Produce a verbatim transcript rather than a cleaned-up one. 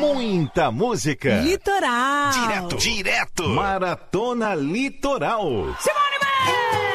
muita música. Litoral. Direto, direto. Maratona Litoral. Simone Mendes!